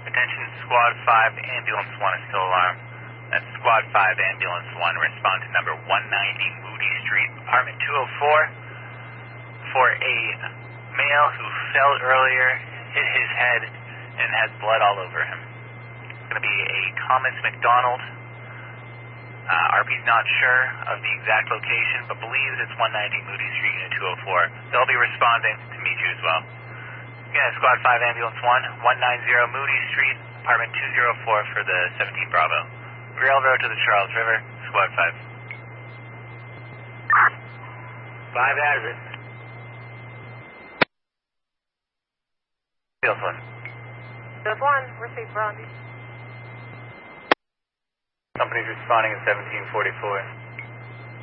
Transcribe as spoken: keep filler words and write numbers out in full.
Attention, Squad five, Ambulance one is still alarmed. That's Squad five, Ambulance one. Respond to number one ninety Moody Street, apartment two oh four, for a male who fell earlier, hit his head, and has blood all over him. It's going to be a Thomas McDonald. Uh, R P's not sure of the exact location, but believes it's one ninety Moody Street, Unit two oh four. They'll be responding to meet you as well. Again, Squad five, Ambulance one, one ninety Moody Street, apartment two oh four for the seventeen Bravo. Railroad to the Charles River, Squad five. five has it. Field one. Field one, receive Brandy. Company's responding at seventeen forty-four.